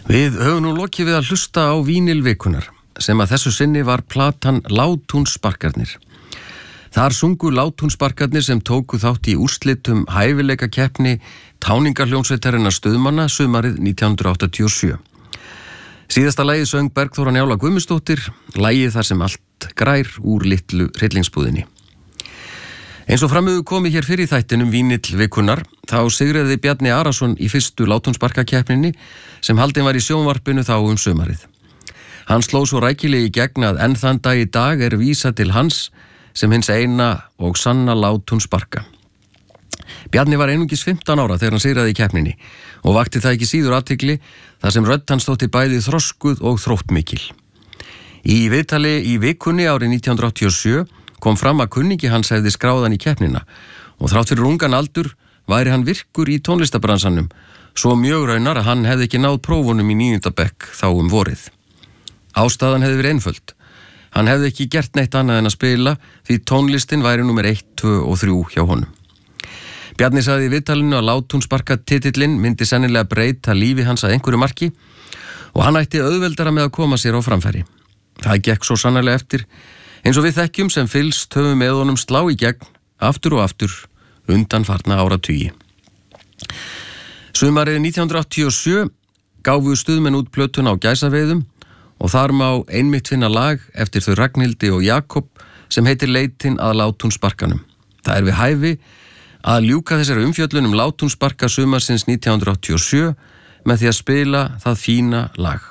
Við höfum nú lokið við að hlusta á vínilvikunar sem að þessu sinni var platan Látúnsbarkarnir. Þar sungu Látúnsbarkarnir sem tóku þátt í úrslitum hæfileikakeppni táningahljómsveitarinnar Stuðmanna sumarið 1987. Síðasta lagið söng Bergþóra Njála Guðmundsdóttir, lagið þar sem allt grær úr litlu hryllingsbúðinni. Eins og framöfu komið hér fyrir þættinum vínilvikunar, þá sigraði Bjarni Arason í fyrstu Látúnsbarkakeppninni sem haldin var í sjónvarpinu þá sumarið. Hann sló svo rækilega í gegn að enn þann dag í dag er vísa til hans sem hins eina og sanna Látúnsbarka. Bjarni var einungis 15 ára þegar hann sigraði í keppninni og vakti það ekki síður athygli þar sem rödd hans þótti bæði þroskuð og þróttmikil. Í viðtali í vikunni árið 1987 kom fram að kunningi hans hefði skráðan í keppnina og þrátt fyrir ungan aldur væri hann virkur í tónlistabransanum, svo mjög raunar að hann hefði ekki náð prófunum í 9. bekk þá vorið. Ástæðan hefði verið einföld. Hann hefði ekki gert neitt annað en að spila því tónlistin væri númer 1, 2 og 3 hjá honum. Bjarni sagði í viðtalinu að Látúnsbarka titillinn myndi sennilega breyta lífi hans að einhverju marki og hann ætti auðveldara með að koma sér á framfæri. Það gekk svo sannarlega eftir, eins og við þekkjum sem fylgst höfum með honum slá í gegn aftur og aftur undanfarna áratugi. Sumarið 1987 gáfu Stuðmenn út plötuna á Gæsaveiðum og þar má einmitt finna lag eftir þau Ragnhildi og Jakob sem heitir Leitin að Látúnsbarkanum. Það er við hæfi að ljúka þessari umfjöllun Látúnsbarka sumarsins 1987 með því að spila það fína lag.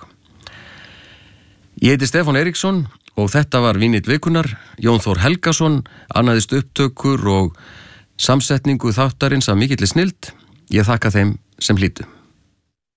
Ég heiti Stefán Eiríksson og þetta var vínilvikunar. Jón Þór Helgason annaðist upptökur og samsetningu þáttarins af mikilli snilld. Ég þakka þeim sem hlýddu.